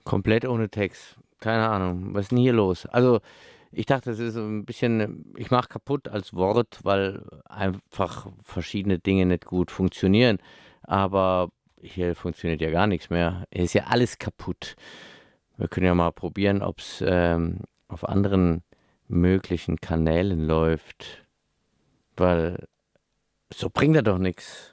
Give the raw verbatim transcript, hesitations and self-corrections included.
Komplett ohne Text. Keine Ahnung, was ist 'n hier los? Also, ich dachte, das ist so 'n bisschen ich mache kaputt als Wort, weil einfach verschiedene Dinge nicht gut funktionieren. Aber hier funktioniert ja gar nix mehr. Hier ist ja alles kaputt. Wir können ja mal probieren, ob's, ähm, auf anderen möglichen Kanälen läuft, weil so bringt er doch nix.